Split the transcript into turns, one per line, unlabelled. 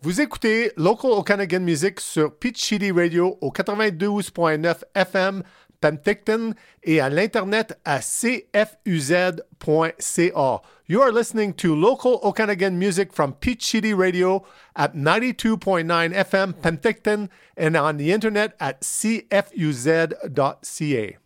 Vous écoutez Local Okanagan Music sur Peach City Radio au 92.9 FM Penticton et à l'Internet à cfuz.ca. You are listening to Local Okanagan Music from Peach City Radio at 92.9 FM Penticton and on the Internet at cfuz.ca.